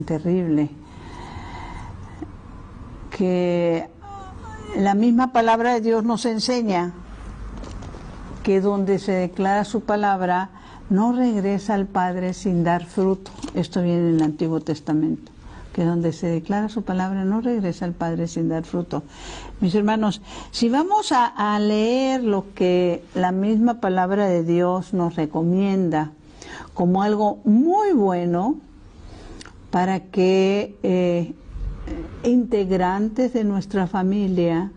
terrible, que la misma palabra de Dios nos enseña que donde se declara su palabra no regresa al Padre sin dar fruto. Esto viene en el Antiguo Testamento, que donde se declara su palabra no regresa al Padre sin dar fruto. Mis hermanos, si vamos a leer lo que la misma palabra de Dios nos recomienda como algo muy bueno para que integrantes de nuestra familia,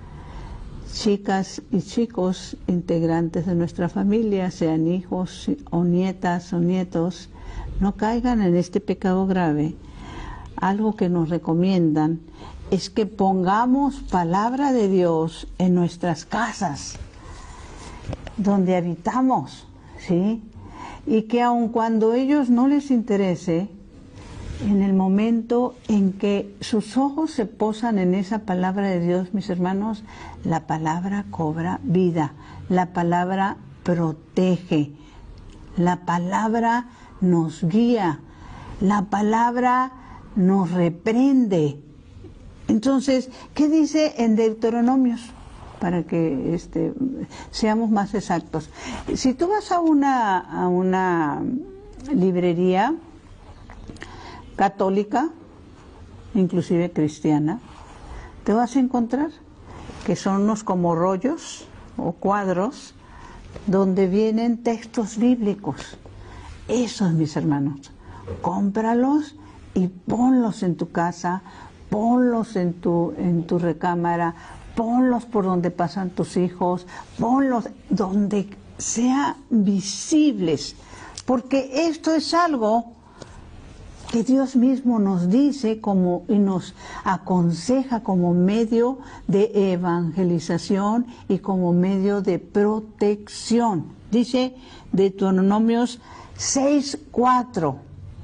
chicas y chicos integrantes de nuestra familia, sean hijos o nietas o nietos, no caigan en este pecado grave, algo que nos recomiendan es que pongamos palabra de Dios en nuestras casas, donde habitamos, ¿sí? Y que aun cuando a ellos no les interese, en el momento en que sus ojos se posan en esa palabra de Dios, mis hermanos, la palabra cobra vida, la palabra protege, la palabra nos guía, la palabra nos reprende. Entonces, ¿qué dice en Deuteronomios? Para que seamos más exactos. Si tú vas a una librería católica, inclusive cristiana, te vas a encontrar que son unos como rollos o cuadros donde vienen textos bíblicos. Esos, mis hermanos, cómpralos y ponlos en tu casa, ponlos en tu recámara, ponlos por donde pasan tus hijos, ponlos donde sean visibles, porque esto es algo que Dios mismo nos dice y nos aconseja como medio de evangelización y como medio de protección. Dice Deuteronomios 6:4,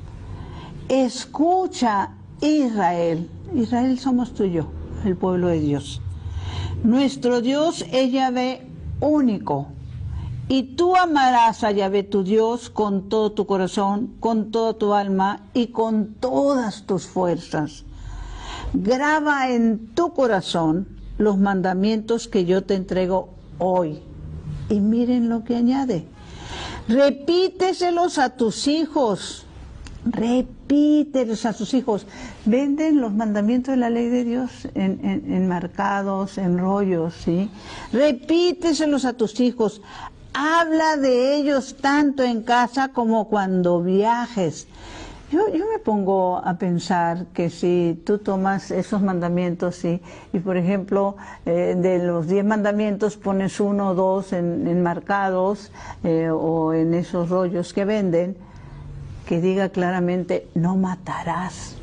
escucha Israel, Israel somos tú y yo, el pueblo de Dios. Nuestro Dios es Yahvé único, y tú amarás a Yahvé tu Dios con todo tu corazón, con toda tu alma y con todas tus fuerzas. Graba en tu corazón los mandamientos que yo te entrego hoy. Y miren lo que añade. Repíteselos a tus hijos. Repítelos a sus hijos. Venden los mandamientos de la ley de Dios enmarcados, en rollos, ¿sí? Repíteselos a tus hijos. Habla de ellos tanto en casa como cuando viajes. Yo me pongo a pensar que si tú tomas esos mandamientos y por ejemplo, de los 10 mandamientos pones 1 o 2 enmarcados o en esos rollos que venden, que diga claramente, no matarás.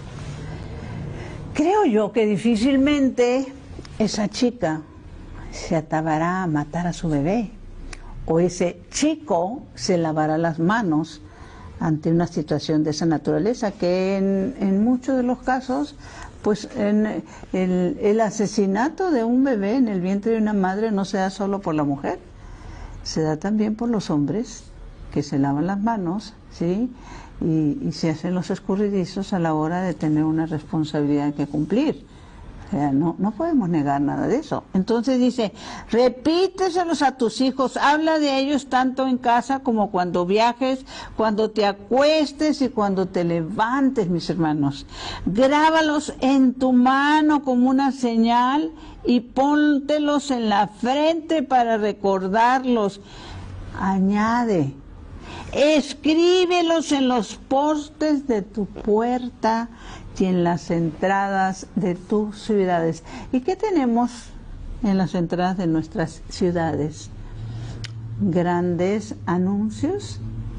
Creo yo que difícilmente esa chica se atavará a matar a su bebé, o ese chico se lavará las manos ante una situación de esa naturaleza, que en muchos de los casos, pues el asesinato de un bebé en el vientre de una madre no se da solo por la mujer, se da también por los hombres que se lavan las manos, ¿sí? Y se hacen los escurridizos a la hora de tener una responsabilidad que cumplir. O sea, no podemos negar nada de eso. Entonces dice, repíteselos a tus hijos, habla de ellos tanto en casa como cuando viajes, cuando te acuestes y cuando te levantes, mis hermanos. Grábalos en tu mano como una señal y póntelos en la frente para recordarlos. Añade, escríbelos en los postes de tu puerta y en las entradas de tus ciudades. ¿Y qué tenemos en las entradas de nuestras ciudades? Grandes anuncios,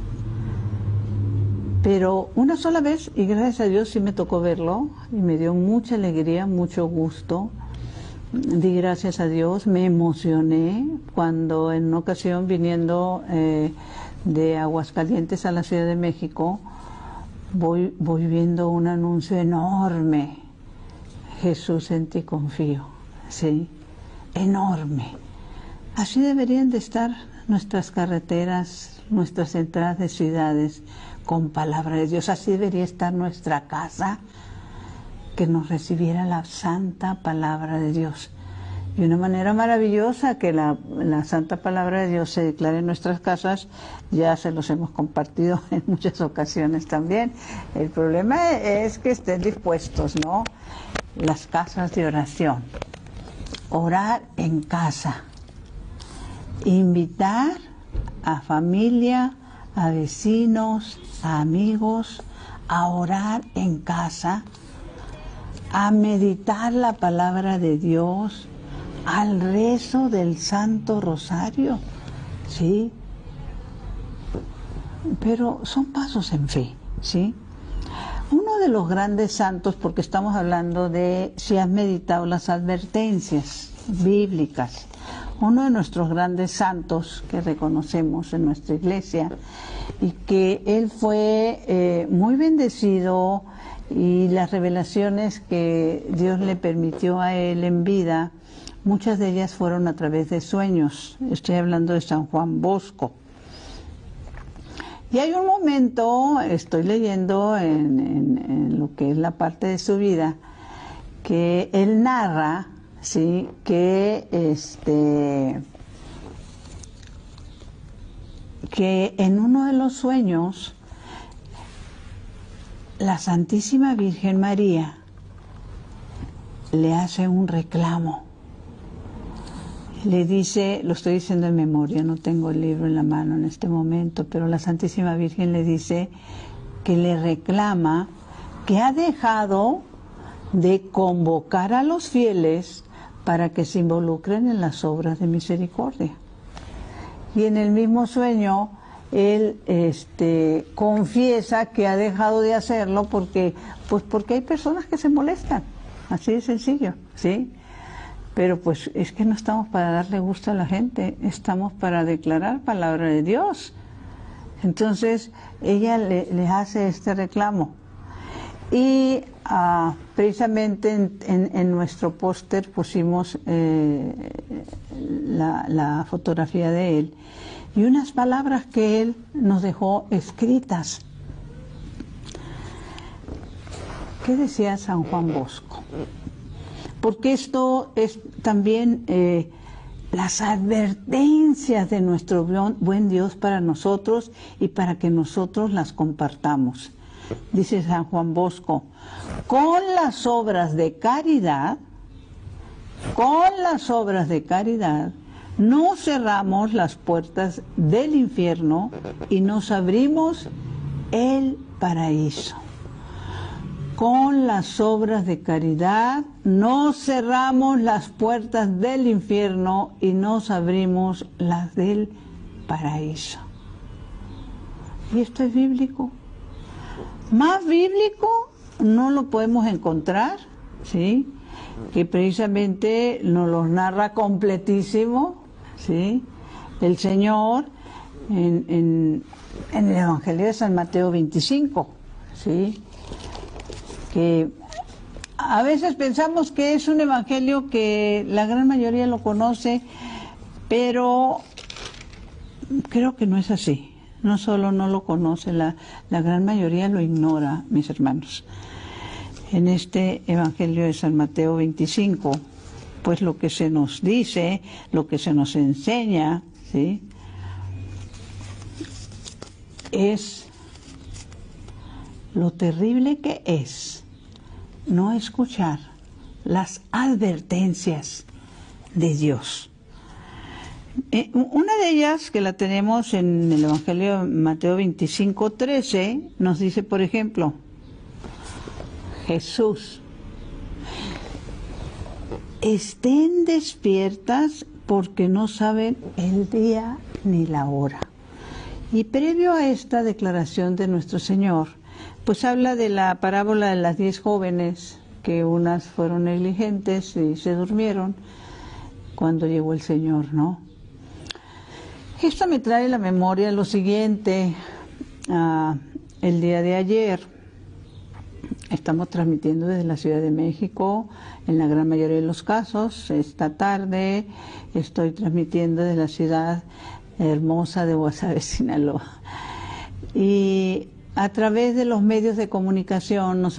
pero una sola vez, y gracias a Dios sí me tocó verlo, y me dio mucha alegría, mucho gusto. Di gracias a Dios, me emocioné cuando en una ocasión viniendo de Aguascalientes a la Ciudad de México, voy viendo un anuncio enorme. Jesús, en ti confío. Sí, enorme. Así deberían de estar nuestras carreteras, nuestras entradas de ciudades, con palabra de Dios. Así debería estar nuestra casa, que nos recibiera la santa palabra de Dios. Y una manera maravillosa que la santa palabra de Dios se declare en nuestras casas, ya se los hemos compartido en muchas ocasiones también. El problema es que estén dispuestos, ¿no? Las casas de oración, orar en casa, invitar a familia, a vecinos, a amigos, a orar en casa, a meditar la palabra de Dios, al rezo del Santo Rosario, ¿sí? Pero son pasos en fe, ¿sí? Uno de los grandes santos, porque estamos hablando de si has meditado las advertencias bíblicas, uno de nuestros grandes santos que reconocemos en nuestra iglesia y que él fue muy bendecido, y las revelaciones que Dios le permitió a él en vida, muchas de ellas fueron a través de sueños. Estoy hablando de San Juan Bosco. Y hay un momento, estoy leyendo en lo que es la parte de su vida, que él narra, ¿sí?, que en uno de los sueños la Santísima Virgen María le hace un reclamo. Le dice, lo estoy diciendo en memoria, no tengo el libro en la mano en este momento, pero la Santísima Virgen le dice que le reclama que ha dejado de convocar a los fieles para que se involucren en las obras de misericordia. Y en el mismo sueño él confiesa que ha dejado de hacerlo porque hay personas que se molestan, así de sencillo, ¿sí? Pero pues es que no estamos para darle gusto a la gente, estamos para declarar palabra de Dios. Entonces ella le hace este reclamo. Y precisamente en nuestro póster pusimos la fotografía de él y unas palabras que él nos dejó escritas. ¿Qué decía San Juan Bosco? Porque esto es también las advertencias de nuestro buen Dios para nosotros y para que nosotros las compartamos. Dice San Juan Bosco, con las obras de caridad, no cerramos las puertas del infierno y nos abrimos el paraíso. Con las obras de caridad no cerramos las puertas del infierno y nos abrimos las del paraíso. Y esto es bíblico. Más bíblico no lo podemos encontrar, ¿sí?, que precisamente nos lo narra completísimo, ¿sí?, el Señor en el Evangelio de San Mateo 25, ¿sí?, que a veces pensamos que es un evangelio que la gran mayoría lo conoce, pero creo que no es así. No solo no lo conoce, la gran mayoría lo ignora, mis hermanos. En este Evangelio de San Mateo 25, pues lo que se nos dice, lo que se nos enseña, ¿sí?, es lo terrible que es no escuchar las advertencias de Dios. Una de ellas, que la tenemos en el Evangelio de Mateo 25:13, nos dice, por ejemplo, Jesús: estén despiertas porque no saben el día ni la hora. Y previo a esta declaración de nuestro Señor, pues habla de la parábola de las 10 jóvenes, que unas fueron negligentes y se durmieron cuando llegó el Señor, ¿no? Esto me trae a la memoria lo siguiente. El día de ayer estamos transmitiendo desde la Ciudad de México, en la gran mayoría de los casos. Esta tarde estoy transmitiendo desde la ciudad hermosa de Guasave, Sinaloa. Y a través de los medios de comunicación nos